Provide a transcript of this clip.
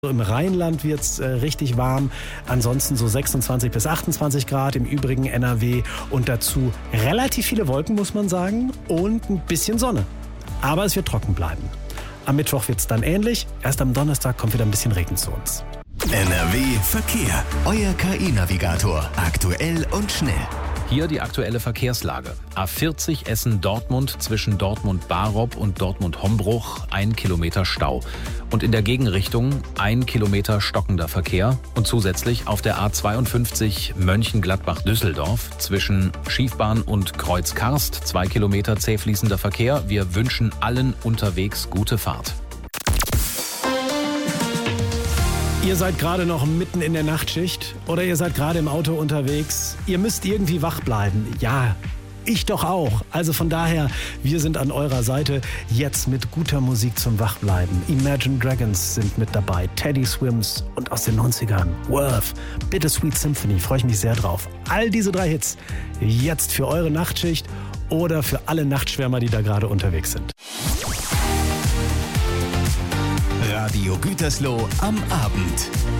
Im Rheinland wird es richtig warm, ansonsten so 26 bis 28 Grad, im übrigen NRW und dazu relativ viele Wolken, muss man sagen, und ein bisschen Sonne. Aber es wird trocken bleiben. Am Mittwoch wird es dann ähnlich, erst am Donnerstag kommt wieder ein bisschen Regen zu uns. NRW Verkehr, euer KI-Navigator, aktuell und schnell. Hier die aktuelle Verkehrslage. A40 Essen-Dortmund zwischen Dortmund-Barob und Dortmund-Hombruch 1 Kilometer Stau. Und in der Gegenrichtung 1 Kilometer stockender Verkehr. Und zusätzlich auf der A52 Mönchengladbach-Düsseldorf zwischen Schiefbahn und Kreuz-Karst 2 Kilometer zäh fließender Verkehr. Wir wünschen allen unterwegs gute Fahrt. Ihr seid gerade noch mitten in der Nachtschicht oder ihr seid gerade im Auto unterwegs. Ihr müsst irgendwie wach bleiben. Ja, ich doch auch. Also von daher, wir sind an eurer Seite jetzt mit guter Musik zum Wachbleiben. Imagine Dragons sind mit dabei, Teddy Swims und aus den 90ern Worth, Bittersweet Symphony, freue ich mich sehr drauf. All diese 3 Hits jetzt für eure Nachtschicht oder für alle Nachtschwärmer, die da gerade unterwegs sind. Radio Gütersloh am Abend.